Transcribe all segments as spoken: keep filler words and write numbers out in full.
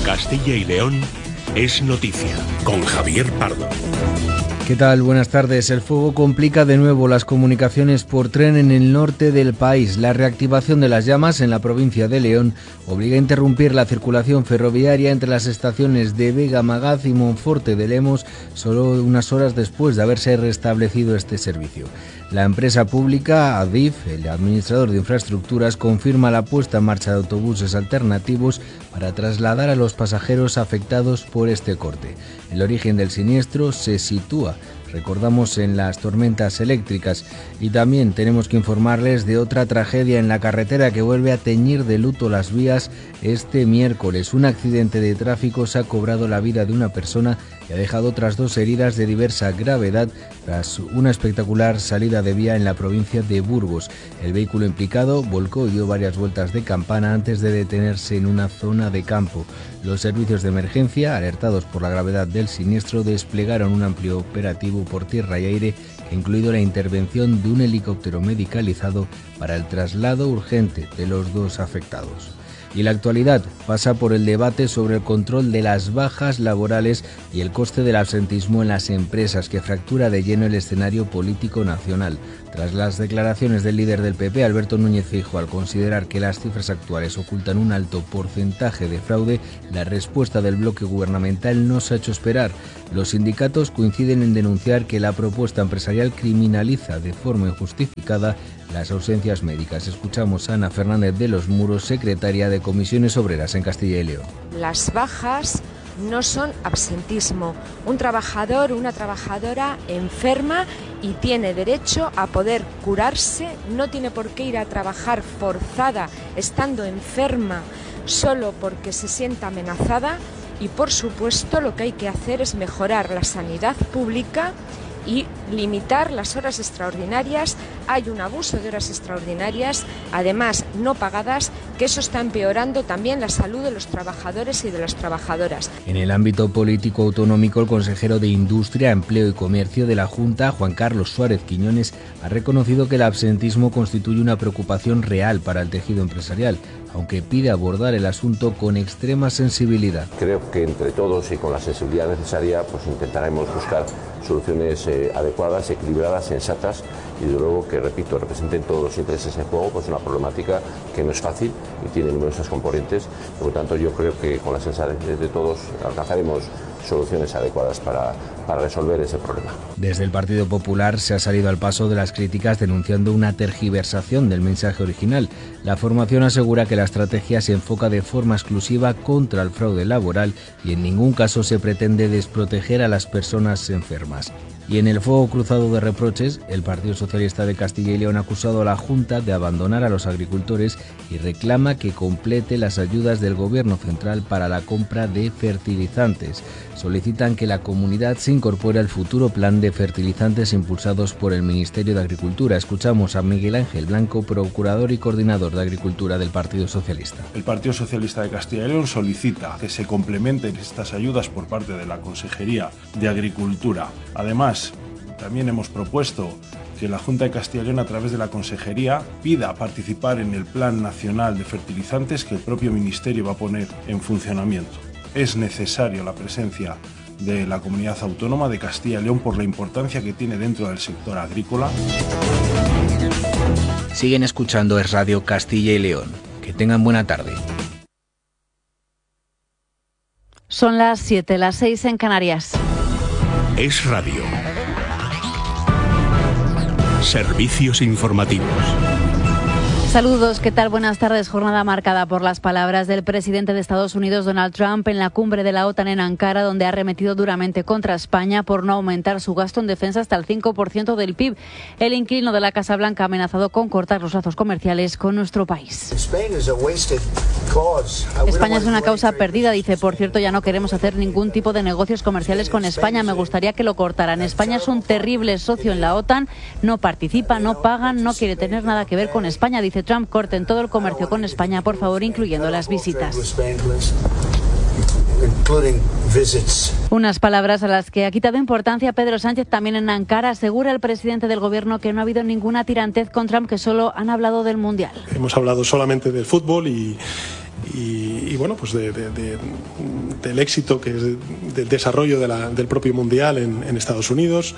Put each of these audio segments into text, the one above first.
Castilla y León es noticia, con Javier Pardo. ¿Qué tal? Buenas tardes. El fuego complica de nuevo las comunicaciones por tren en el norte del país. La reactivación de las llamas en la provincia de León obliga a interrumpir la circulación ferroviaria entre las estaciones de Vega, Magaz y Monforte de Lemos solo unas horas después de haberse restablecido este servicio. La empresa pública Adif, el administrador de infraestructuras, confirma la puesta en marcha de autobuses alternativos para trasladar a los pasajeros afectados por este corte. El origen del siniestro se sitúa, recordamos, en las tormentas eléctricas, y también tenemos que informarles de otra tragedia en la carretera que vuelve a teñir de luto las vías este miércoles. Un accidente de tráfico se ha cobrado la vida de una persona y ha dejado otras dos heridas de diversa gravedad tras una espectacular salida de vía en la provincia de Burgos. El vehículo implicado volcó y dio varias vueltas de campana antes de detenerse en una zona de campo. Los servicios de emergencia, alertados por la gravedad del siniestro, desplegaron un amplio operativo por tierra y aire, que ha incluido la intervención de un helicóptero medicalizado para el traslado urgente de los dos afectados. Y la actualidad pasa por el debate sobre el control de las bajas laborales y el coste del absentismo en las empresas, que fractura de lleno el escenario político nacional. Tras las declaraciones del líder del P P, Alberto Núñez Feijóo, al considerar que las cifras actuales ocultan un alto porcentaje de fraude, la respuesta del bloque gubernamental no se ha hecho esperar. Los sindicatos coinciden en denunciar que la propuesta empresarial criminaliza de forma injustificada las ausencias médicas. Escuchamos a Ana Fernández de los Muros, secretaria de Comisiones Obreras en Castilla y León. Las bajas no son absentismo. Un trabajador, una trabajadora enferma y tiene derecho a poder curarse, no tiene por qué ir a trabajar forzada estando enferma solo porque se sienta amenazada, y por supuesto lo que hay que hacer es mejorar la sanidad pública y limitar las horas extraordinarias. Hay un abuso de horas extraordinarias, además no pagadas, que eso está empeorando también la salud de los trabajadores y de las trabajadoras. En el ámbito político autonómico, el consejero de Industria, Empleo y Comercio de la Junta, Juan Carlos Suárez Quiñones, ha reconocido que el absentismo constituye una preocupación real para el tejido empresarial, aunque pide abordar el asunto con extrema sensibilidad. Creo que entre todos y con la sensibilidad necesaria, pues intentaremos buscar soluciones eh, adecuadas, equilibradas, sensatas, y de luego que, repito, representen todos los intereses en juego, pues una problemática que no es fácil y tiene numerosas componentes. Por lo tanto, yo creo que con la sensatez de todos alcanzaremos soluciones adecuadas para, para resolver ese problema. Desde el Partido Popular se ha salido al paso de las críticas, denunciando una tergiversación del mensaje original. La formación asegura que la estrategia se enfoca de forma exclusiva contra el fraude laboral y en ningún caso se pretende desproteger a las personas enfermas. Y en el fuego cruzado de reproches, el Partido Socialista de Castilla y León ha acusado a la Junta de abandonar a los agricultores y reclama que complete las ayudas del Gobierno central para la compra de fertilizantes. Solicitan que la comunidad se incorpore al futuro plan de fertilizantes impulsados por el Ministerio de Agricultura. Escuchamos a Miguel Ángel Blanco, procurador y coordinador de Agricultura del Partido Socialista. El Partido Socialista de Castilla y León solicita que se complementen estas ayudas por parte de la Consejería de Agricultura. Además, también hemos propuesto que la Junta de Castilla y León, a través de la Consejería, pida participar en el Plan Nacional de Fertilizantes que el propio Ministerio va a poner en funcionamiento. Es necesaria la presencia de la Comunidad Autónoma de Castilla y León por la importancia que tiene dentro del sector agrícola. Siguen escuchando Es Radio Castilla y León. Que tengan buena tarde. Son las siete, las seis en Canarias. Es Radio. Servicios informativos. Saludos, ¿qué tal? Buenas tardes. Jornada marcada por las palabras del presidente de Estados Unidos, Donald Trump, en la cumbre de la OTAN en Ankara, donde ha arremetido duramente contra España por no aumentar su gasto en defensa hasta el cinco por ciento del P I B. El inquilino de la Casa Blanca ha amenazado con cortar los lazos comerciales con nuestro país. España es una causa perdida, dice. Por cierto, ya no queremos hacer ningún tipo de negocios comerciales con España. Me gustaría que lo cortaran. España es un terrible socio en la OTAN. No participa, no pagan, no quiere tener nada que ver con España, dice Trump. Corten todo el comercio con España, por favor, incluyendo las visitas. Unas palabras a las que ha quitado importancia Pedro Sánchez también en Ankara. Asegura el presidente del gobierno que no ha habido ninguna tirantez con Trump, que solo han hablado del Mundial. Hemos hablado solamente del fútbol y, y, y bueno, pues de, de, de, del éxito, que es de, del desarrollo de la, del propio Mundial en, en Estados Unidos.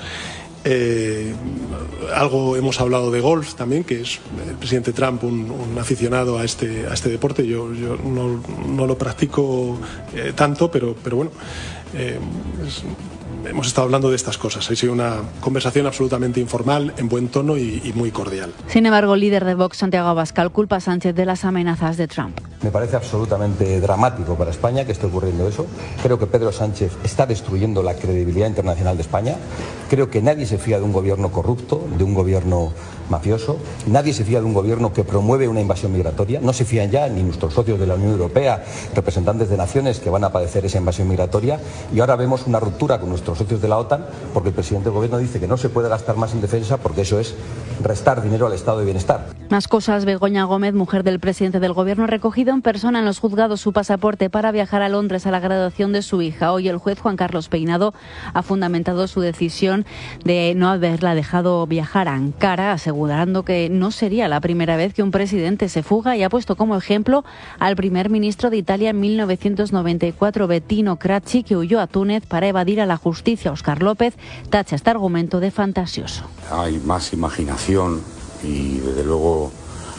Eh, algo hemos hablado de golf también, que es el presidente Trump un, un aficionado a este, a este deporte. Yo, yo no, no lo practico eh, tanto, pero, pero bueno, eh, es, hemos estado hablando de estas cosas. Ha sido una conversación absolutamente informal, en buen tono y, y muy cordial. Sin embargo, el líder de Vox, Santiago Abascal, culpa a Sánchez de las amenazas de Trump. Me parece absolutamente dramático para España que esté ocurriendo eso. Creo que Pedro Sánchez está destruyendo la credibilidad internacional de España. Creo que nadie se fía de un gobierno corrupto, de un gobierno mafioso. Nadie se fía de un gobierno que promueve una invasión migratoria. No se fían ya ni nuestros socios de la Unión Europea, representantes de naciones que van a padecer esa invasión migratoria. Y ahora vemos una ruptura con nuestros socios de la OTAN porque el presidente del gobierno dice que no se puede gastar más en defensa porque eso es restar dinero al estado de bienestar. Más cosas. Begoña Gómez, mujer del presidente del gobierno, ha recogido en persona en los juzgados su pasaporte para viajar a Londres a la graduación de su hija. Hoy el juez Juan Carlos Peinado ha fundamentado su decisión de no haberla dejado viajar a Ankara, asegurando que no sería la primera vez que un presidente se fuga, y ha puesto como ejemplo al primer ministro de Italia en mil novecientos noventa y cuatro, Bettino Craxi, que huyó a Túnez para evadir a la justicia. Óscar López tacha este argumento de fantasioso. Hay más imaginación y desde luego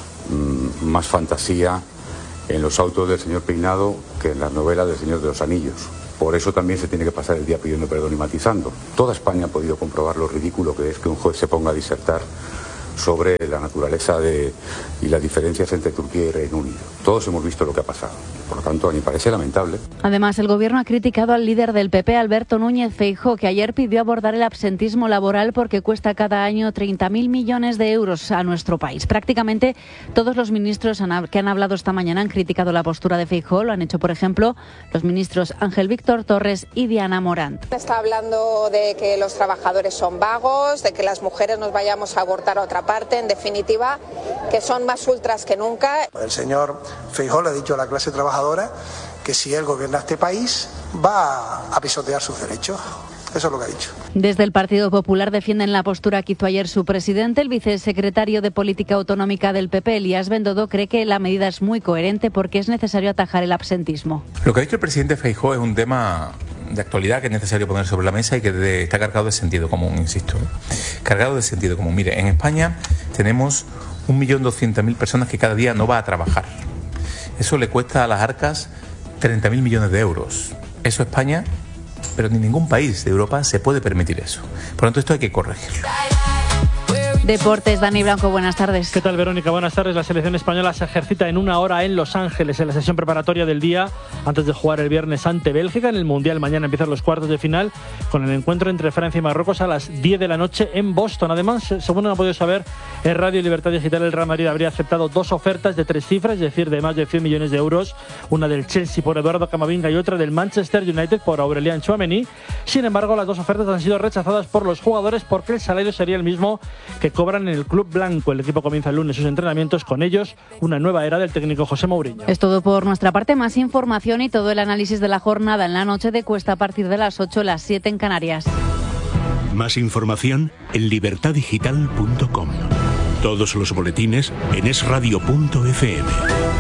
más fantasía en los autos del señor Peinado que en las novelas del Señor de los Anillos. Por eso también se tiene que pasar el día pidiendo perdón y matizando. Toda España ha podido comprobar lo ridículo que es que un juez se ponga a disertar sobre la naturaleza de, y las diferencias entre Turquía y Reino Unido. Todos hemos visto lo que ha pasado. Por lo tanto, a mí me parece lamentable. Además, el Gobierno ha criticado al líder del P P, Alberto Núñez Feijóo, que ayer pidió abordar el absentismo laboral porque cuesta cada año treinta mil millones de euros a nuestro país. Prácticamente todos los ministros que han hablado esta mañana han criticado la postura de Feijóo. Lo han hecho, por ejemplo, los ministros Ángel Víctor Torres y Diana Morant. Está hablando de que los trabajadores son vagos, de que las mujeres nos vayamos a abortar a otra parte, en definitiva, que son más ultras que nunca. El señor Feijóo le ha dicho a la clase trabajadora que si él gobierna este país va a pisotear sus derechos. Eso es lo que ha dicho. Desde el Partido Popular defienden la postura que hizo ayer su presidente. El vicesecretario de Política Autonómica del P P, Elías Bendodo, cree que la medida es muy coherente porque es necesario atajar el absentismo. Lo que ha dicho el presidente Feijóo es un tema de actualidad que es necesario poner sobre la mesa y que de, está cargado de sentido común, insisto. Cargado de sentido común. Mire, en España tenemos un millón doscientas mil personas que cada día no va a trabajar. Eso le cuesta a las arcas treinta mil millones de euros. Eso España, pero ni ningún país de Europa se puede permitir eso. Por lo tanto, esto hay que corregirlo. Deportes, Dani Blanco, buenas tardes. ¿Qué tal, Verónica? Buenas tardes. La selección española se ejercita en una hora en Los Ángeles en la sesión preparatoria del día antes de jugar el viernes ante Bélgica en el Mundial. Mañana empiezan los cuartos de final con el encuentro entre Francia y Marruecos a las diez de la noche en Boston. Además, según han podido saber en Radio Libertad Digital, el Real Madrid habría aceptado dos ofertas de tres cifras, es decir, de más de cien millones de euros, una del Chelsea por Eduardo Camavinga y otra del Manchester United por Aurelian Tchouaméni. Sin embargo, las dos ofertas han sido rechazadas por los jugadores porque el salario sería el mismo que cobran en el club blanco. El equipo comienza el lunes sus entrenamientos, con ellos una nueva era del técnico José Mourinho. Es todo por nuestra parte. Más información y todo el análisis de la jornada en la noche de Cuesta a partir de las ocho, las siete en Canarias. Más información en libertad digital punto com. Todos los boletines en es radio punto efe eme.